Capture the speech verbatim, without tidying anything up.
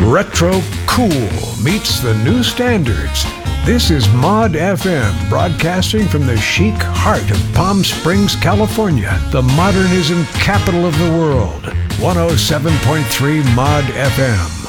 Retro cool meets the new standards. This is Mod F M, broadcasting from the chic heart of Palm Springs, California, the modernism capital of the world. one oh seven point three Mod F M.